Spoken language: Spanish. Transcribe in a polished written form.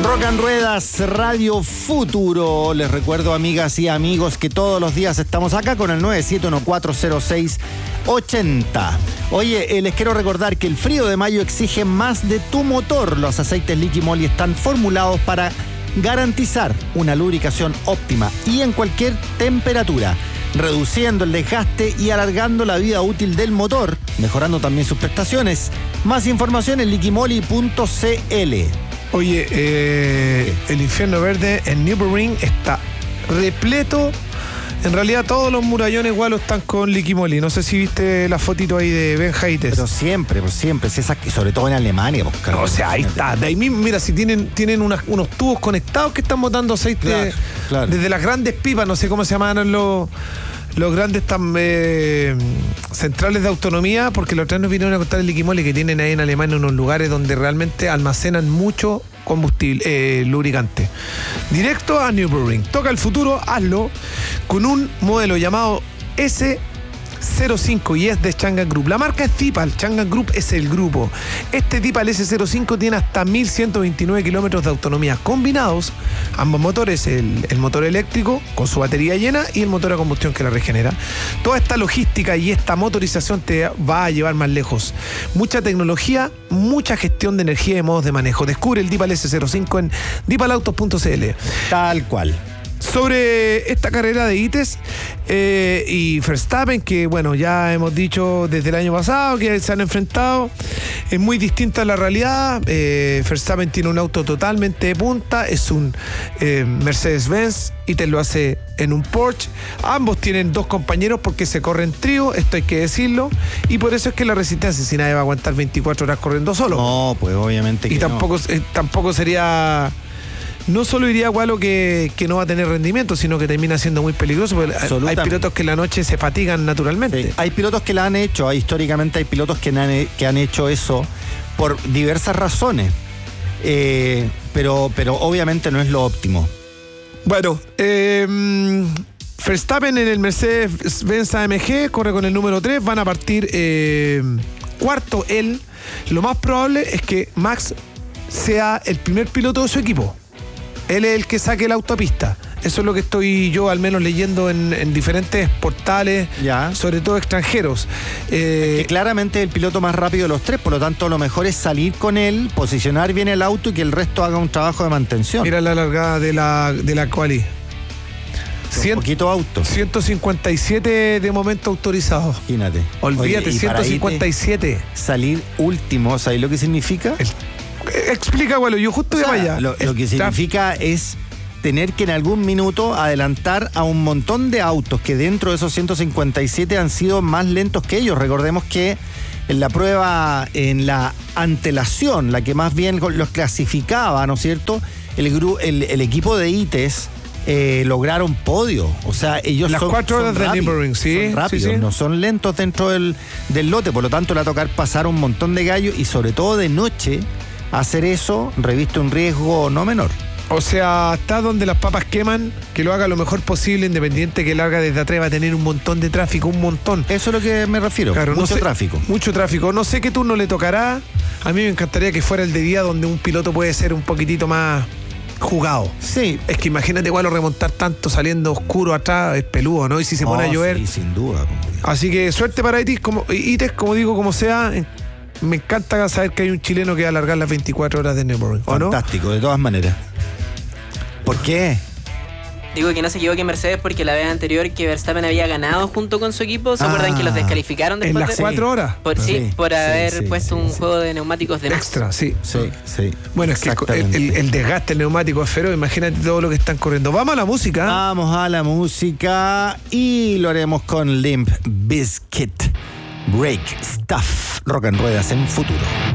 Rock and Ruedas Radio Futuro. Les recuerdo, amigas y amigos, que todos los días estamos acá con el 97140680. Oye, les quiero recordar que el frío de mayo exige más de tu motor. Los aceites Liqui Moly están formulados para garantizar una lubricación óptima y en cualquier temperatura, reduciendo el desgaste y alargando la vida útil del motor, mejorando también sus prestaciones. Más información en liquimoli.cl. Oye, el Infierno Verde en Nürburgring está repleto. En realidad todos los murallones igual están con Liqui Moly. No sé si viste la fotito ahí de Ben Heites. Pero siempre, sobre todo en Alemania. O sea, ahí está. De ahí mismo, mira, si tienen unos tubos conectados que están botando aceite claro. Desde las grandes pipas, no sé cómo se llaman los grandes centrales de autonomía, porque los otros nos vinieron a contar el Liqui Moly que tienen ahí en Alemania unos lugares donde realmente almacenan mucho combustible, lubricante. Directo a Nürburgring. Toca el futuro, hazlo con un modelo llamado S05 y es de Changan Group. La marca es Tipal, Changan Group es el grupo. Este Tipal S05 tiene hasta 1129 kilómetros de autonomía combinados. Ambos motores, el motor eléctrico con su batería llena y el motor a combustión que la regenera. Toda esta logística y esta motorización te va a llevar más lejos. Mucha tecnología, mucha gestión de energía y modos de manejo. Descubre el Tipal S05 en dipalautos.cl. Tal cual. Sobre esta carrera de ITES y Verstappen, que bueno, ya hemos dicho desde el año pasado que se han enfrentado, es muy distinta a la realidad. Verstappen tiene un auto totalmente de punta, es un Mercedes-Benz, ITES lo hace en un Porsche. Ambos tienen dos compañeros porque se corren trío, esto hay que decirlo, y por eso es que la resistencia, si nadie va a aguantar 24 horas corriendo solo. No, pues obviamente que y tampoco sería... No solo iría igual o que no va a tener rendimiento, sino que termina siendo muy peligroso, porque hay pilotos que en la noche se fatigan naturalmente. Sí, hay pilotos que la han hecho, históricamente hay pilotos que han hecho eso por diversas razones, pero obviamente no es lo óptimo. Bueno, Verstappen en el Mercedes-Benz AMG corre con el número 3, van a partir cuarto él. Lo más probable es que Max sea el primer piloto de su equipo. Él es el que saque la autopista. Eso es lo que estoy yo al menos leyendo en diferentes portales, sobre todo extranjeros. Que claramente es el piloto más rápido de los tres, por lo tanto lo mejor es salir con él, posicionar bien el auto y que el resto haga un trabajo de mantención. Mira la largada de la quali. Un poquito auto. 157 de momento autorizados. Imagínate. Olvídate. Oye, 157. Salir último, ¿sabes lo que significa? Explica, bueno, yo justo de allá. Lo que significa es tener que en algún minuto adelantar a un montón de autos que dentro de esos 157 han sido más lentos que ellos. Recordemos que en la prueba, en la antelación, la que más bien los clasificaba, ¿no es cierto? El equipo de ITES lograron podio. O sea, ellos las 4 horas de Nürburgring, sí. Son rápidos, sí. No son lentos dentro del lote. Por lo tanto, le va a tocar pasar un montón de gallos y sobre todo de noche. Hacer eso reviste un riesgo no menor. O sea, está donde las papas queman, que lo haga lo mejor posible, independiente que larga desde atrás, va a tener un montón de tráfico, un montón. Eso es lo que me refiero, claro, mucho tráfico. Mucho tráfico. No sé qué turno le tocará. A mí me encantaría que fuera el de día, donde un piloto puede ser un poquitito más jugado. Sí. Es que imagínate igual remontar tanto saliendo oscuro atrás, es peludo, ¿no? Y si se pone a llover. Sí, sin duda. Así que suerte para ITES, como digo, como sea. Me encanta saber que hay un chileno que va a alargar las 24 horas de Nürburgring. Fantástico, ¿no? De todas maneras. ¿Por qué? Digo que no se equivoque Mercedes porque la vez anterior que Verstappen había ganado junto con su equipo, ¿se acuerdan que los descalificaron después en las 4 horas? Por haber puesto un juego de neumáticos de más. Extra, sí. Bueno, es que el desgaste del neumático es feroz, imagínate todo lo que están corriendo. Vamos a la música. Vamos a la música y lo haremos con Limp Bizkit. Break Stuff. Rock and Ruedas en Futuro.